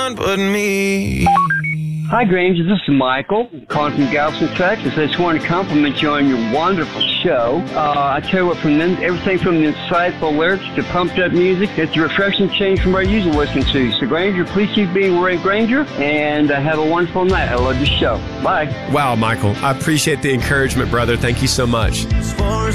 but me. Hi, Granger. This is Michael, calling from Galveston, Texas. I just want to compliment you on your wonderful show. I tell you what, everything from the insightful lyrics to pumped-up music, it's a refreshing change from what I usually listen to. So, Granger, please keep being Ray Granger, and have a wonderful night. I love your show. Bye. Wow, Michael. I appreciate the encouragement, brother. Thank you so much.